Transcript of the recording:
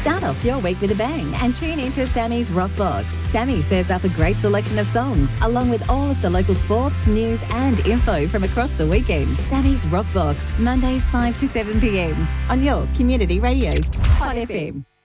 Start off your week with a bang and tune into Sammy's Rock Box. Sammy serves up a great selection of songs, along with all of the local sports, news and info from across the weekend. Sammy's Rock Box, Mondays 5 to 7 p.m. on your community radio, Hot FM.